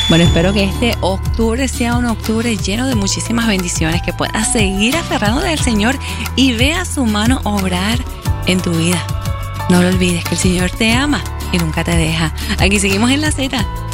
Bueno, espero que este octubre sea un octubre lleno de muchísimas bendiciones, que puedas seguir aferrándote al Señor y vea su mano obrar en tu vida. No lo olvides, que el Señor te ama y nunca te deja. Aquí seguimos en La Z.